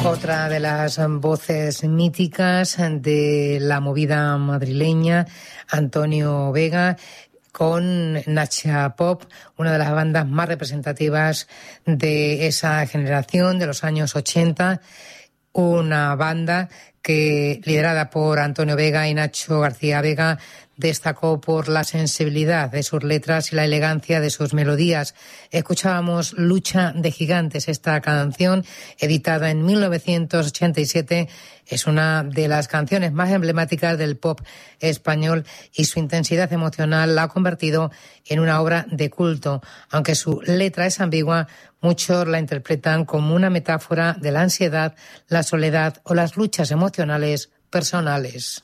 Otra de las voces míticas de la movida madrileña, Antonio Vega, con Nacha Pop, una de las bandas más representativas de esa generación de los años 80, una banda que, liderada por Antonio Vega y Nacho García Vega, destacó por la sensibilidad de sus letras y la elegancia de sus melodías. Escuchábamos Lucha de Gigantes, esta canción, editada en 1987, es una de las canciones más emblemáticas del pop español y su intensidad emocional la ha convertido en una obra de culto. Aunque su letra es ambigua, muchos la interpretan como una metáfora de la ansiedad, la soledad o las luchas emocionales personales.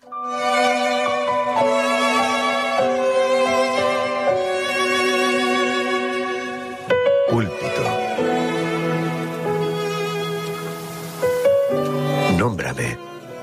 Púlpito. Nómbrame.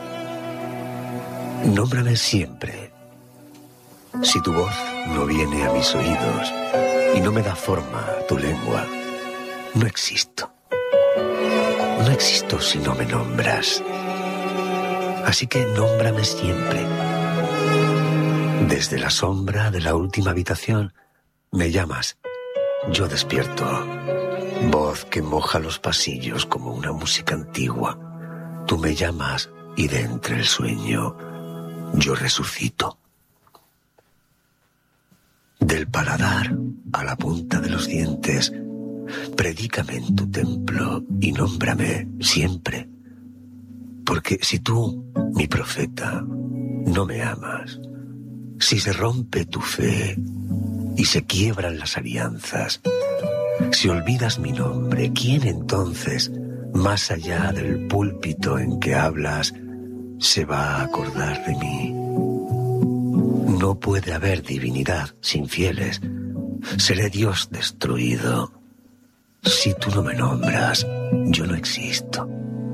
Nómbrame siempre. Si tu voz no viene a mis oídos y no me da forma tu lengua, no existo. No existo si no me nombras. Así que nómbrame siempre. Desde la sombra de la última habitación me llamas. Yo despierto, voz que moja los pasillos como una música antigua. Tú me llamas y de entre el sueño yo resucito. Del paladar a la punta de los dientes, predícame en tu templo y nómbrame siempre. Porque si tú, mi profeta, no me amas, si se rompe tu fe y se quiebran las alianzas, si olvidas mi nombre, ¿quién entonces, más allá del púlpito en que hablas, se va a acordar de mí? No puede haber divinidad sin fieles. Seré Dios destruido. Si tú no me nombras, yo no existo.